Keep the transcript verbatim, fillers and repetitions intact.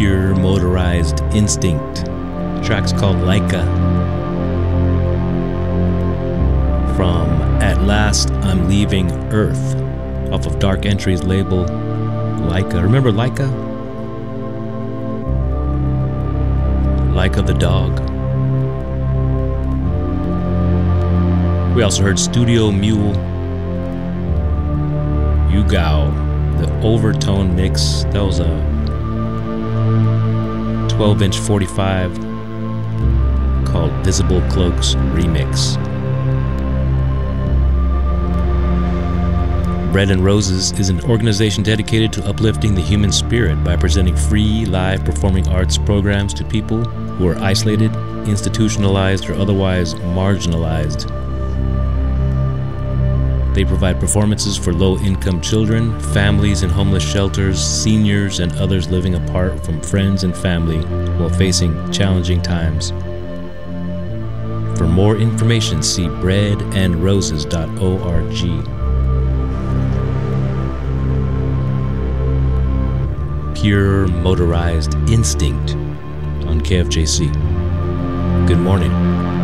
Pure Motorized Instinct. The track's called Laika. From At Last I'm Leaving Earth, off of Dark Entries label Laika. Remember Laika? Laika the dog. We also heard Studio Mule, Yugao, the overtone mix. That was a twelve inch forty-five called Visible Cloaks Remix. Bread and Roses is an organization dedicated to uplifting the human spirit by presenting free live performing arts programs to people who are isolated, institutionalized, or otherwise marginalized. They provide performances for low-income children, families in homeless shelters, seniors, and others living apart from friends and family while facing challenging times. For more information, see bread and roses dot org. Pure Motorized Instinct on K F J C. Good morning.